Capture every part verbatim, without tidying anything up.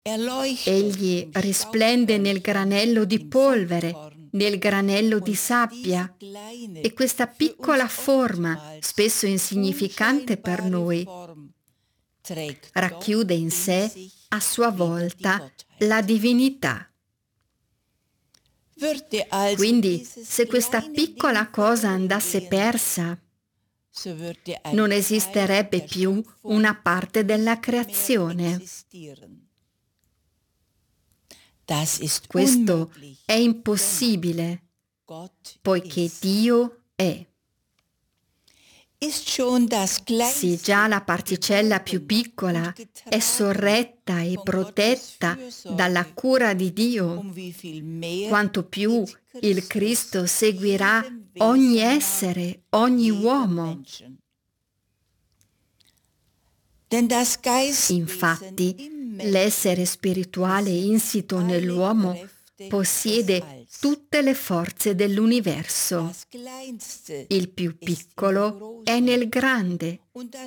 Egli risplende nel granello di polvere, nel granello di sabbia, e questa piccola forma, spesso insignificante per noi, racchiude in sé a sua volta la divinità. Quindi, se questa piccola cosa andasse persa, non esisterebbe più una parte della creazione. Questo è impossibile, poiché Dio è. Se già la particella più piccola è sorretta e protetta dalla cura di Dio, quanto più il Cristo seguirà ogni essere, ogni uomo. Infatti, l'essere spirituale insito nell'uomo possiede tutte le forze dell'universo. Il più piccolo è nel grande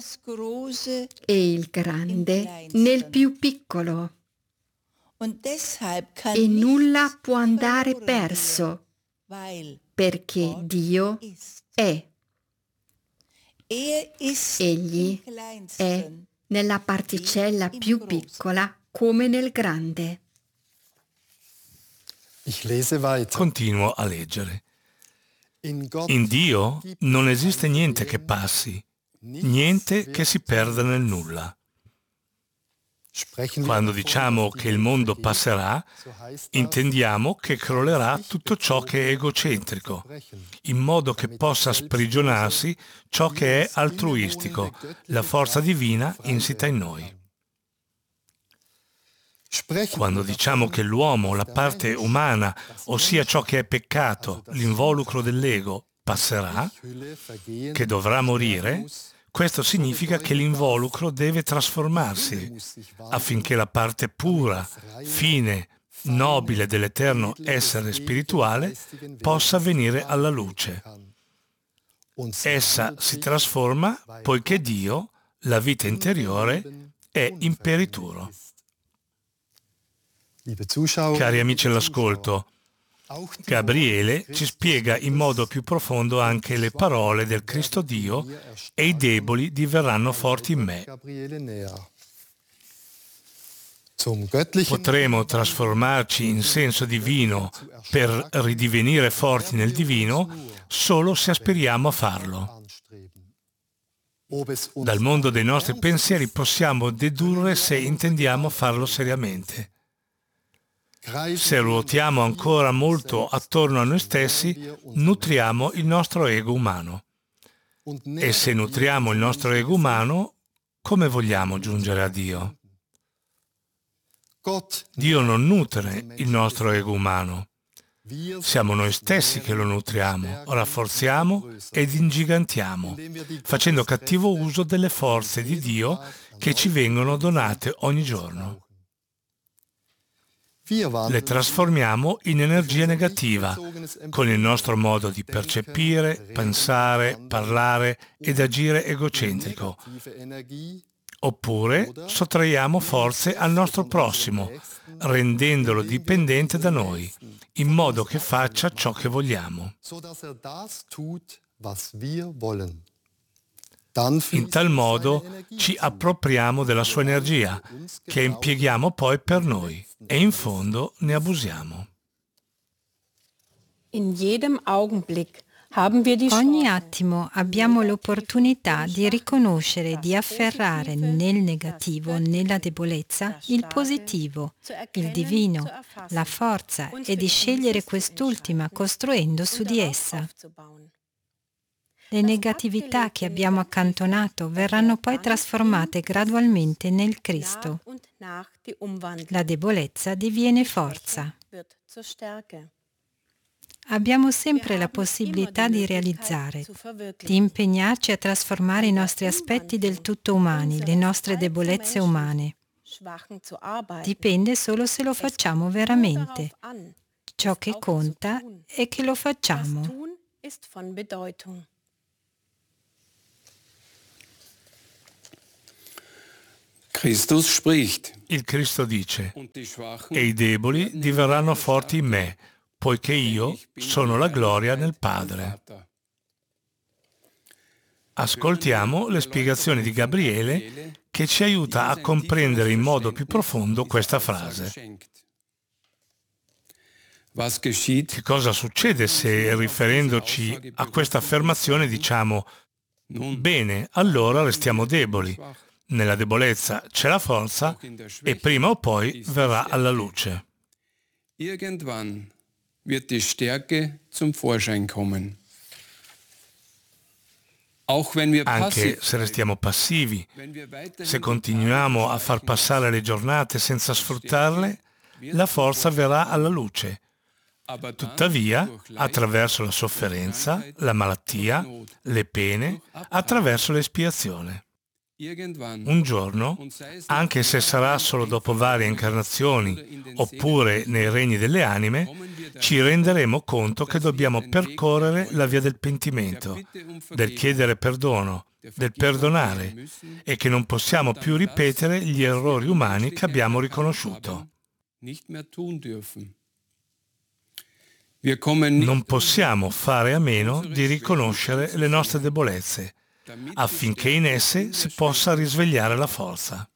e il grande nel più piccolo. E nulla può andare perso, perché Dio è. Egli è nella particella più piccola come nel grande. Continuo a leggere. In Dio non esiste niente che passi, niente che si perda nel nulla. Quando diciamo che il mondo passerà, intendiamo che crollerà tutto ciò che è egocentrico, in modo che possa sprigionarsi ciò che è altruistico, la forza divina insita in noi. Quando diciamo che l'uomo, la parte umana, ossia ciò che è peccato, l'involucro dell'ego, passerà, che dovrà morire, questo significa che l'involucro deve trasformarsi affinché la parte pura, fine, nobile dell'eterno essere spirituale possa venire alla luce. Essa si trasforma poiché Dio, la vita interiore, è imperituro. Cari amici all'ascolto, Gabriele ci spiega in modo più profondo anche le parole del Cristo Dio: e i deboli diverranno forti in me. Potremo trasformarci in senso divino per ridivenire forti nel divino solo se aspiriamo a farlo. Dal mondo dei nostri pensieri possiamo dedurre se intendiamo farlo seriamente. Se ruotiamo ancora molto attorno a noi stessi, nutriamo il nostro ego umano. E se nutriamo il nostro ego umano, come vogliamo giungere a Dio? Dio non nutre il nostro ego umano. Siamo noi stessi che lo nutriamo, rafforziamo ed ingigantiamo, facendo cattivo uso delle forze di Dio che ci vengono donate ogni giorno. Le trasformiamo in energia negativa con il nostro modo di percepire, pensare, parlare ed agire egocentrico. Oppure sottraiamo forze al nostro prossimo, rendendolo dipendente da noi, in modo che faccia ciò che vogliamo. In tal modo ci appropriamo della sua energia, che impieghiamo poi per noi, e in fondo ne abusiamo. Ogni attimo abbiamo l'opportunità di riconoscere e di afferrare nel negativo, nella debolezza, il positivo, il divino, la forza, e di scegliere quest'ultima costruendo su di essa. Le negatività che abbiamo accantonato verranno poi trasformate gradualmente nel Cristo. La debolezza diviene forza. Abbiamo sempre la possibilità di realizzare, di impegnarci a trasformare i nostri aspetti del tutto umani, le nostre debolezze umane. Dipende solo se lo facciamo veramente. Ciò che conta è che lo facciamo. Christus spricht. Il Cristo dice: e i deboli diverranno forti in me, poiché io sono la gloria nel Padre. Ascoltiamo le spiegazioni di Gabriele che ci aiuta a comprendere in modo più profondo questa frase. Che cosa succede se, riferendoci a questa affermazione, diciamo: bene, allora restiamo deboli. Nella debolezza c'è la forza e prima o poi verrà alla luce. Irgendwann wird die Stärke zum Vorschein kommen. Anche se restiamo passivi, se continuiamo a far passare le giornate senza sfruttarle, la forza verrà alla luce. Tuttavia, attraverso la sofferenza, la malattia, le pene, attraverso l'espiazione. Un giorno, anche se sarà solo dopo varie incarnazioni oppure nei regni delle anime, ci renderemo conto che dobbiamo percorrere la via del pentimento, del chiedere perdono, del perdonare e che non possiamo più ripetere gli errori umani che abbiamo riconosciuto. Non possiamo fare a meno di riconoscere le nostre debolezze, affinché in esse si possa risvegliare la forza.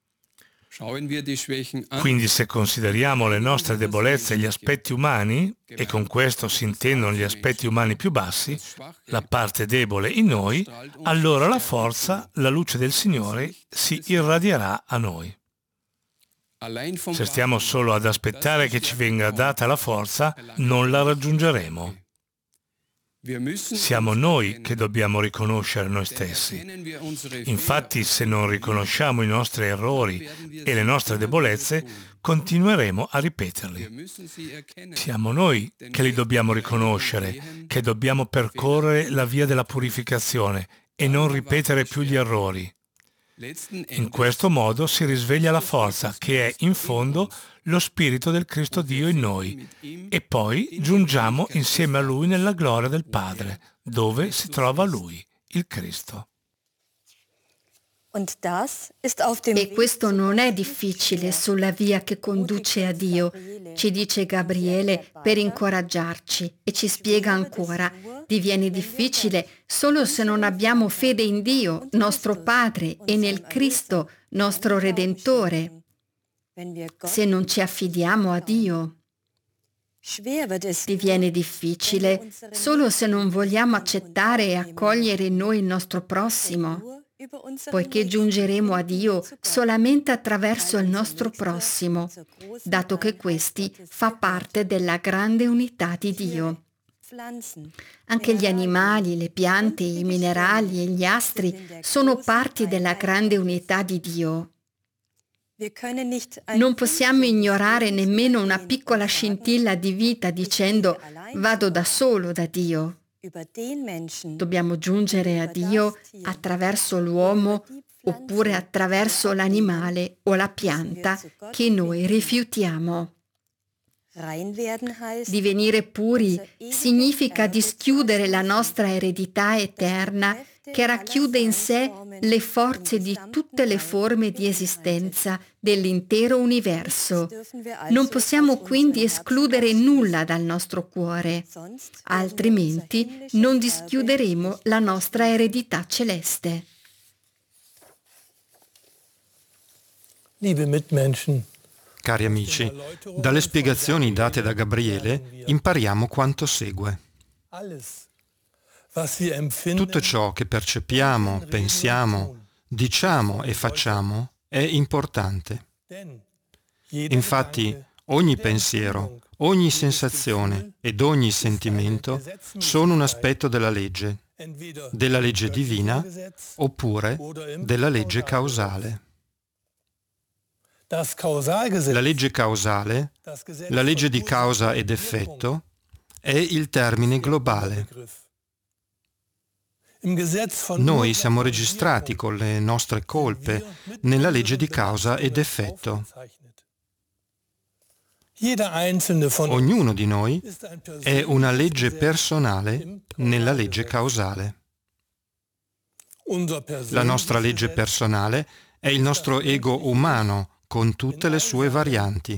Quindi se consideriamo le nostre debolezze e gli aspetti umani, e con questo si intendono gli aspetti umani più bassi, la parte debole in noi, allora la forza, la luce del Signore, si irradierà a noi. Se stiamo solo ad aspettare che ci venga data la forza, non la raggiungeremo. Siamo noi che dobbiamo riconoscere noi stessi. Infatti, se non riconosciamo i nostri errori e le nostre debolezze, continueremo a ripeterli. Siamo noi che li dobbiamo riconoscere, che dobbiamo percorrere la via della purificazione e non ripetere più gli errori. In questo modo si risveglia la forza, che è in fondo lo Spirito del Cristo Dio in noi, e poi giungiamo insieme a Lui nella gloria del Padre, dove si trova Lui, il Cristo. E questo non è difficile sulla via che conduce a Dio, ci dice Gabriele per incoraggiarci, e ci spiega ancora: diviene difficile solo se non abbiamo fede in Dio, nostro Padre, e nel Cristo, nostro Redentore, se non ci affidiamo a Dio. Diviene difficile solo se non vogliamo accettare e accogliere in noi il nostro prossimo, poiché giungeremo a Dio solamente attraverso il nostro prossimo, dato che questi fa parte della grande unità di Dio. Anche gli animali, le piante, i minerali e gli astri sono parti della grande unità di Dio. Non possiamo ignorare nemmeno una piccola scintilla di vita dicendo: vado da solo da Dio. Dobbiamo giungere a Dio attraverso l'uomo oppure attraverso l'animale o la pianta che noi rifiutiamo. Divenire puri significa dischiudere la nostra eredità eterna che racchiude in sé le forze di tutte le forme di esistenza dell'intero universo. Non possiamo quindi escludere nulla dal nostro cuore, altrimenti non dischiuderemo la nostra eredità celeste. Liebe Mitmenschen, cari amici, dalle spiegazioni date da Gabriele impariamo quanto segue. Tutto ciò che percepiamo, pensiamo, diciamo e facciamo è importante. Infatti, ogni pensiero, ogni sensazione ed ogni sentimento sono un aspetto della legge, della legge divina oppure della legge causale. La legge causale, la legge di causa ed effetto, è il termine globale. Noi siamo registrati con le nostre colpe nella legge di causa ed effetto. Ognuno di noi è una legge personale nella legge causale. La nostra legge personale è il nostro ego umano con tutte le sue varianti.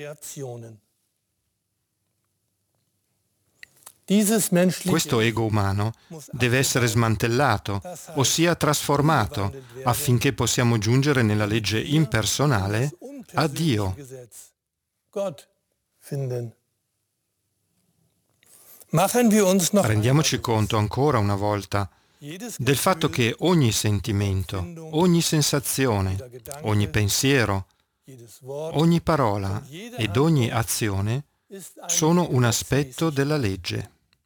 Questo ego umano deve essere smantellato, ossia trasformato, affinché possiamo giungere nella legge impersonale a Dio. Rendiamoci conto ancora una volta del fatto che ogni sentimento, ogni sensazione, ogni pensiero, ogni parola ed ogni azione sono un aspetto della legge.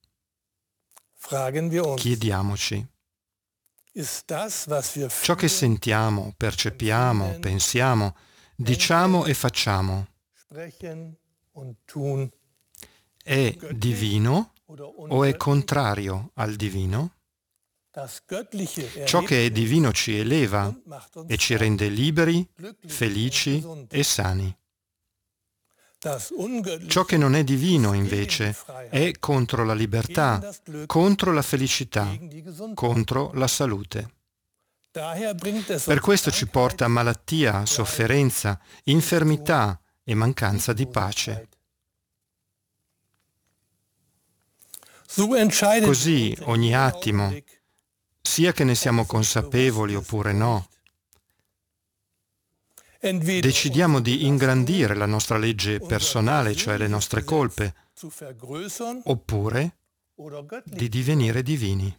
Chiediamoci, ciò che sentiamo, percepiamo, pensiamo, diciamo e facciamo è divino o è contrario al divino? Ciò che è divino ci eleva e ci rende liberi, felici e sani. Ciò che non è divino, invece, è contro la libertà, contro la felicità, contro la salute. Per questo ci porta a malattia, sofferenza, infermità e mancanza di pace. Così ogni attimo, sia che ne siamo consapevoli oppure no, decidiamo di ingrandire la nostra legge personale, cioè le nostre colpe, oppure di divenire divini.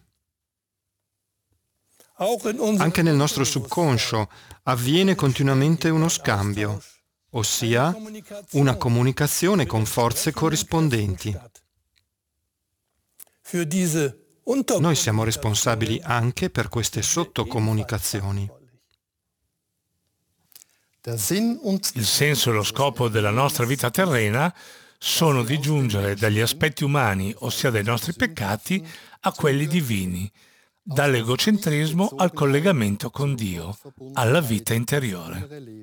Anche nel nostro subconscio avviene continuamente uno scambio, ossia una comunicazione con forze corrispondenti. Noi siamo responsabili anche per queste sottocomunicazioni. Il senso e lo scopo della nostra vita terrena sono di giungere dagli aspetti umani, ossia dai nostri peccati, a quelli divini, dall'egocentrismo al collegamento con Dio, alla vita interiore.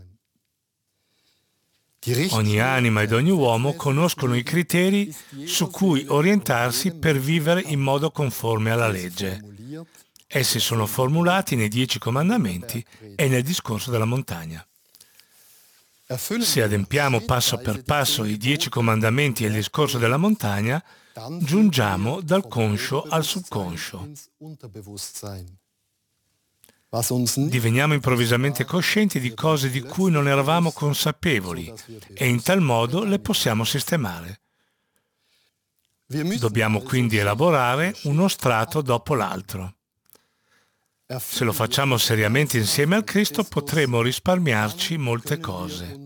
Ogni anima ed ogni uomo conoscono i criteri su cui orientarsi per vivere in modo conforme alla legge. Essi sono formulati nei Dieci Comandamenti e nel discorso della montagna. Se adempiamo passo per passo i Dieci Comandamenti e il discorso della montagna, giungiamo dal conscio al subconscio. Diveniamo improvvisamente coscienti di cose di cui non eravamo consapevoli e in tal modo le possiamo sistemare. Dobbiamo quindi elaborare uno strato dopo l'altro. Se lo facciamo seriamente insieme al Cristo potremo risparmiarci molte cose.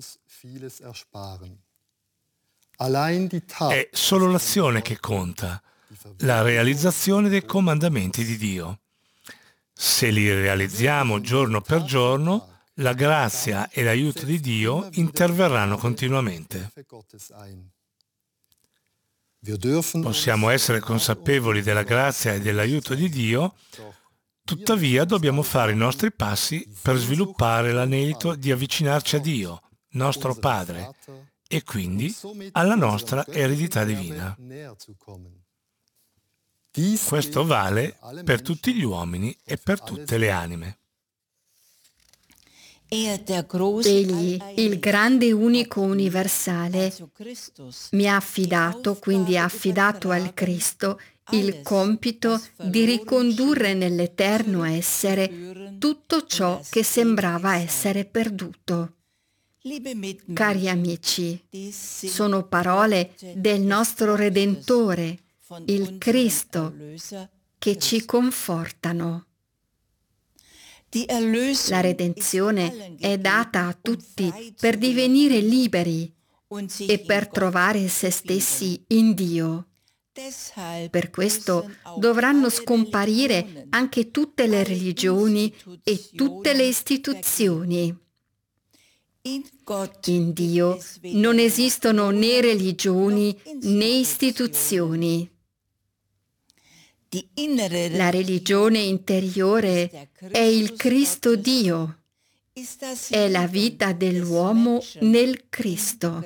È solo l'azione che conta, la realizzazione dei comandamenti di Dio. Se li realizziamo giorno per giorno, la grazia e l'aiuto di Dio interverranno continuamente. Possiamo essere consapevoli della grazia e dell'aiuto di Dio, tuttavia dobbiamo fare i nostri passi per sviluppare l'anelito di avvicinarci a Dio, nostro Padre, e quindi alla nostra eredità divina. Questo vale per tutti gli uomini e per tutte le anime. Egli, il grande unico universale, mi ha affidato, quindi ha affidato al Cristo, il compito di ricondurre nell'eterno essere tutto ciò che sembrava essere perduto. Cari amici, sono parole del nostro Redentore, il Cristo, che ci confortano. La redenzione è data a tutti per divenire liberi e per trovare se stessi in Dio. Per questo dovranno scomparire anche tutte le religioni e tutte le istituzioni. In Dio non esistono né religioni né istituzioni. La religione interiore è il Cristo Dio, è la vita dell'uomo nel Cristo.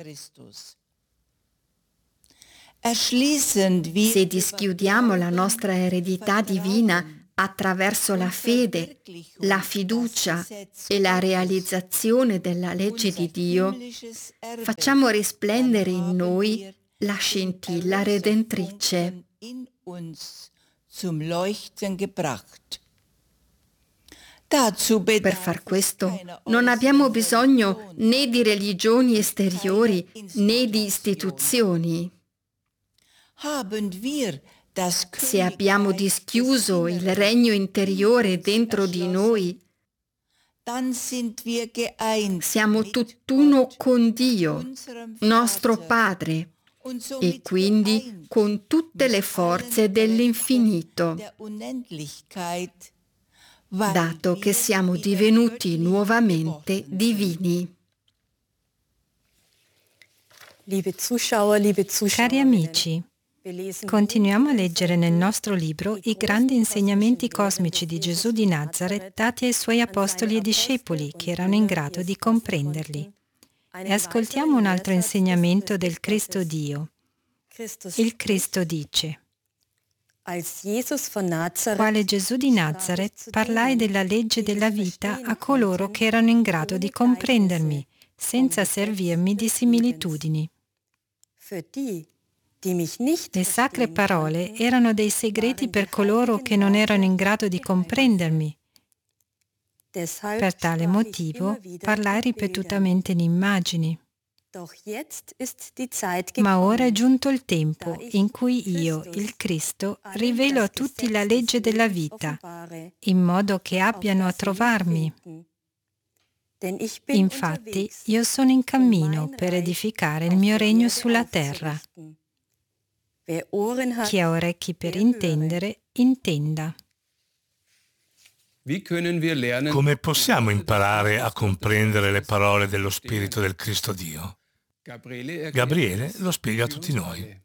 Se dischiudiamo la nostra eredità divina attraverso la fede, la fiducia e la realizzazione della legge di Dio, facciamo risplendere in noi la scintilla redentrice. Per far questo non abbiamo bisogno né di religioni esteriori né di istituzioni. Se abbiamo dischiuso il regno interiore dentro di noi, siamo tutt'uno con Dio, nostro Padre, e quindi con tutte le forze dell'infinito, dato che siamo divenuti nuovamente divini. Cari amici, continuiamo a leggere nel nostro libro i grandi insegnamenti cosmici di Gesù di Nazaret dati ai suoi apostoli e discepoli che erano in grado di comprenderli. E ascoltiamo un altro insegnamento del Cristo Dio. Il Cristo dice: Quale Gesù di Nazaret parlai della legge della vita a coloro che erano in grado di comprendermi, senza servirmi di similitudini. Le sacre parole erano dei segreti per coloro che non erano in grado di comprendermi. Per tale motivo parlai ripetutamente in immagini. Ma ora è giunto il tempo in cui io, il Cristo, rivelo a tutti la legge della vita, in modo che abbiano a trovarmi. Infatti, io sono in cammino per edificare il mio regno sulla terra. Chi ha orecchi per intendere, intenda. Come possiamo imparare a comprendere le parole dello Spirito del Cristo Dio? Gabriele lo spiega a tutti noi.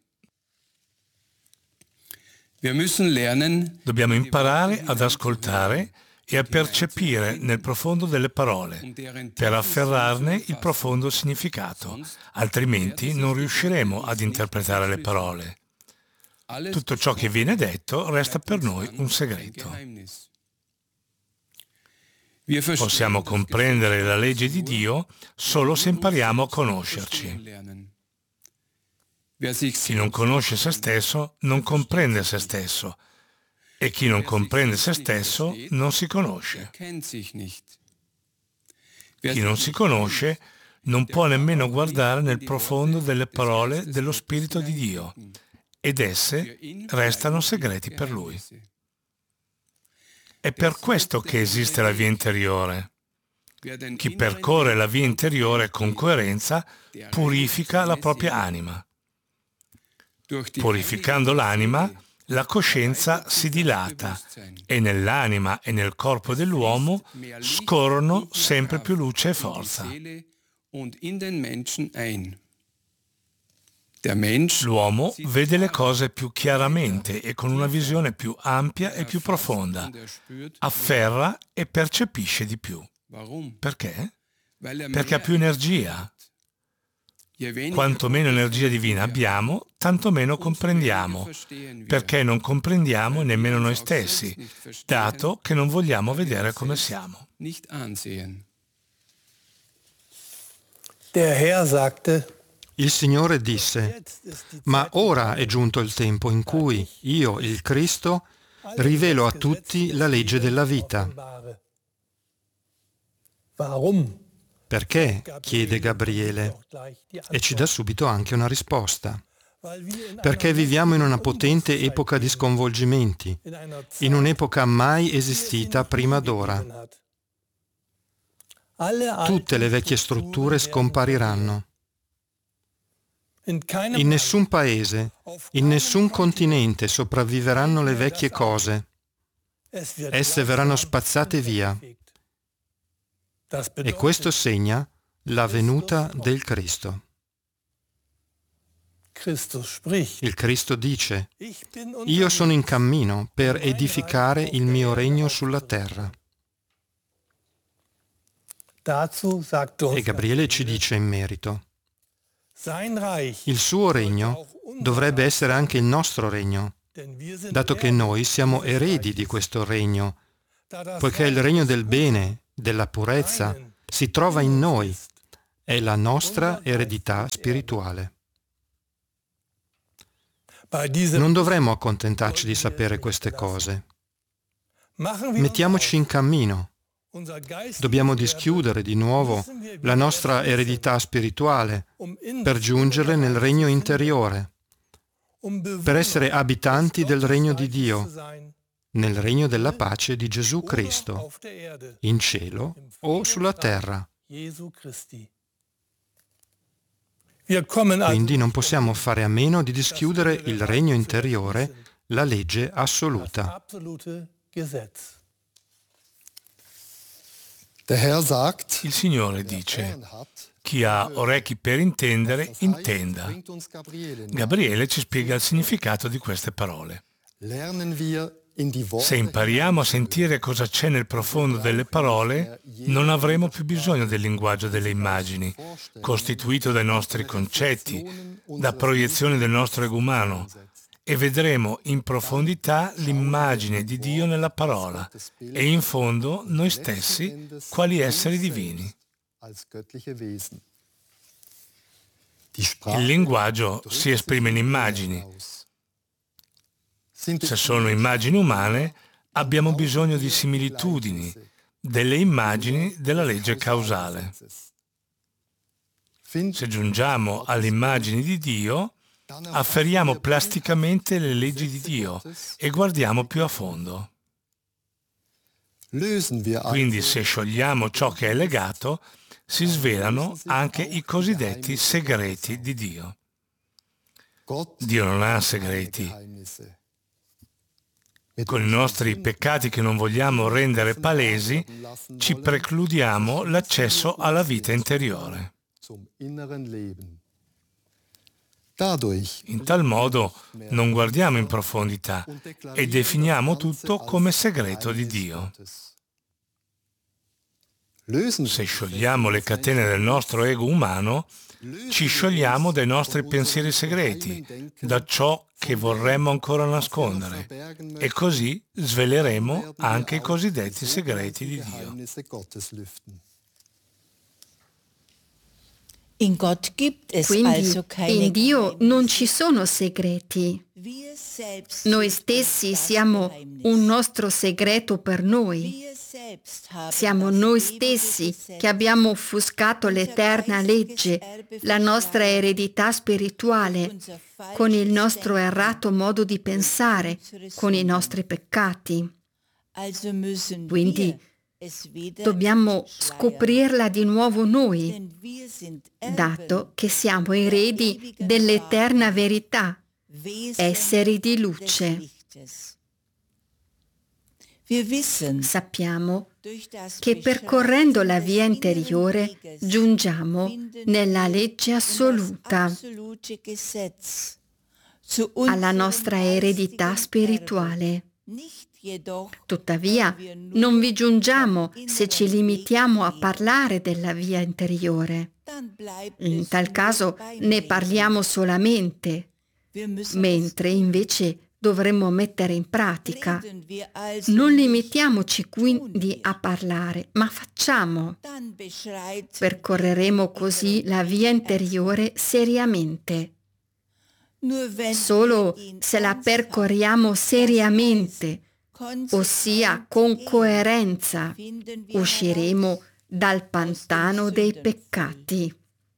Dobbiamo imparare ad ascoltare e a percepire nel profondo delle parole, per afferrarne il profondo significato, altrimenti non riusciremo ad interpretare le parole. Tutto ciò che viene detto resta per noi un segreto. Possiamo comprendere la legge di Dio solo se impariamo a conoscerci. Chi non conosce se stesso non comprende se stesso, e chi non comprende se stesso non si conosce. Chi non si conosce non può nemmeno guardare nel profondo delle parole dello Spirito di Dio, ed esse restano segreti per lui. È per questo che esiste la via interiore. Chi percorre la via interiore con coerenza purifica la propria anima. Purificando l'anima, la coscienza si dilata e nell'anima e nel corpo dell'uomo scorrono sempre più luce e forza. L'uomo vede le cose più chiaramente e con una visione più ampia e più profonda. Afferra e percepisce di più. Perché? Perché ha più energia. Quanto meno energia divina abbiamo, tanto meno comprendiamo, perché non comprendiamo nemmeno noi stessi, dato che non vogliamo vedere come siamo. Der Herr sagte: Il Signore disse: Ma ora è giunto il tempo in cui io, il Cristo, rivelo a tutti la legge della vita. Perché? Chiede Gabriele, e ci dà subito anche una risposta. Perché viviamo in una potente epoca di sconvolgimenti, in un'epoca mai esistita prima d'ora. Tutte le vecchie strutture scompariranno. In nessun paese, in nessun continente sopravviveranno le vecchie cose. Esse verranno spazzate via. E questo segna la venuta del Cristo. Il Cristo dice: Io sono in cammino per edificare il mio regno sulla terra. E Gabriele ci dice in merito: il suo regno dovrebbe essere anche il nostro regno, dato che noi siamo eredi di questo regno, poiché il regno del bene, della purezza, si trova in noi, è la nostra eredità spirituale. Non dovremmo accontentarci di sapere queste cose. Mettiamoci in cammino. Dobbiamo dischiudere di nuovo la nostra eredità spirituale per giungere nel regno interiore, per essere abitanti del regno di Dio, nel regno della pace di Gesù Cristo, in cielo o sulla terra. Quindi non possiamo fare a meno di dischiudere il regno interiore, la legge assoluta. Il Signore dice: chi ha orecchi per intendere, intenda. Gabriele ci spiega il significato di queste parole. Se impariamo a sentire cosa c'è nel profondo delle parole, non avremo più bisogno del linguaggio delle immagini, costituito dai nostri concetti, da proiezioni del nostro ego umano, e vedremo in profondità l'immagine di Dio nella parola e in fondo noi stessi quali esseri divini. Il linguaggio si esprime in immagini. Se sono immagini umane, abbiamo bisogno di similitudini, delle immagini della legge causale. Se giungiamo alle immagini di Dio, afferriamo plasticamente le leggi di Dio e guardiamo più a fondo. Quindi se sciogliamo ciò che è legato, si svelano anche i cosiddetti segreti di Dio. Dio non ha segreti. Con i nostri peccati che non vogliamo rendere palesi, ci precludiamo l'accesso alla vita interiore. In tal modo non guardiamo in profondità e definiamo tutto come segreto di Dio. Se sciogliamo le catene del nostro ego umano, ci sciogliamo dai nostri pensieri segreti, da ciò che vorremmo ancora nascondere, e così sveleremo anche i cosiddetti segreti di Dio. Quindi in Dio non ci sono segreti. Noi stessi siamo un nostro segreto per noi. Siamo noi stessi che abbiamo offuscato l'eterna legge, la nostra eredità spirituale, con il nostro errato modo di pensare, con i nostri peccati. Quindi dobbiamo scoprirla di nuovo noi, dato che siamo eredi dell'eterna verità, esseri di luce. Sappiamo che percorrendo la via interiore giungiamo nella legge assoluta, alla nostra eredità spirituale. Tuttavia, non vi giungiamo se ci limitiamo a parlare della via interiore. In tal caso ne parliamo solamente, mentre invece dovremmo mettere in pratica. Non limitiamoci quindi a parlare, ma facciamo. Percorreremo così la via interiore seriamente. Solo se la percorriamo seriamente, ossia con coerenza, usciremo dal pantano dei peccati.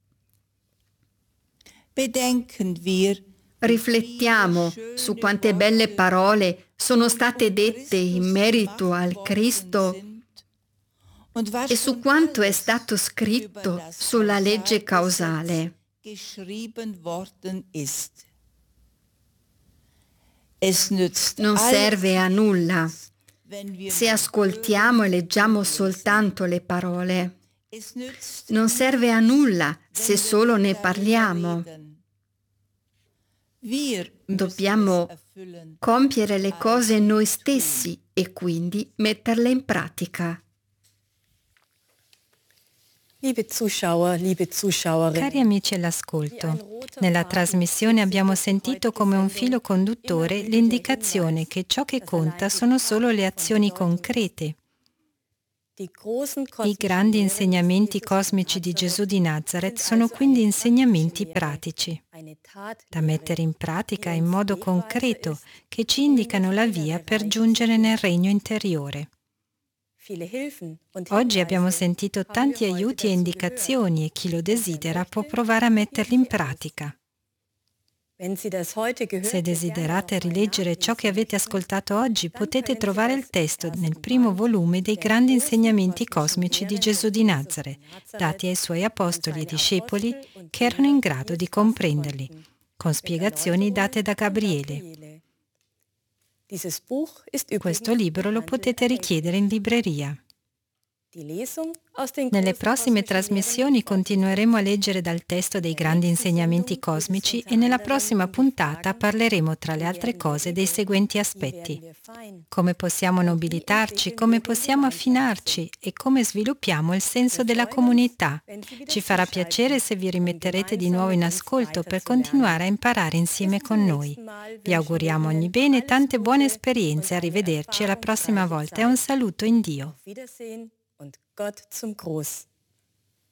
Riflettiamo su quante belle parole sono state dette in merito al Cristo e su quanto è stato scritto sulla legge causale. Non serve a nulla se ascoltiamo e leggiamo soltanto le parole. Non serve a nulla se solo ne parliamo. Dobbiamo compiere le cose noi stessi e quindi metterle in pratica. Cari amici all'ascolto, Nella trasmissione abbiamo sentito come un filo conduttore l'indicazione che ciò che conta sono solo le azioni concrete. I grandi insegnamenti cosmici di Gesù di Nazareth sono quindi insegnamenti pratici, da mettere in pratica in modo concreto, che ci indicano la via per giungere nel regno interiore. Oggi abbiamo sentito tanti aiuti e indicazioni e chi lo desidera può provare a metterli in pratica. Se desiderate rileggere ciò che avete ascoltato oggi, potete trovare il testo nel primo volume dei grandi insegnamenti cosmici di Gesù di Nazareth, dati ai suoi apostoli e discepoli che erano in grado di comprenderli, con spiegazioni date da Gabriele. Questo libro lo potete richiedere in libreria. Nelle prossime trasmissioni continueremo a leggere dal testo dei grandi insegnamenti cosmici e nella prossima puntata parleremo tra le altre cose dei seguenti aspetti: come possiamo nobilitarci, come possiamo affinarci e come sviluppiamo il senso della comunità. Ci farà piacere se vi rimetterete di nuovo in ascolto per continuare a imparare insieme con noi. Vi auguriamo ogni bene e tante buone esperienze. Arrivederci alla prossima volta e un saluto in Dio. Und Gott zum Gruß.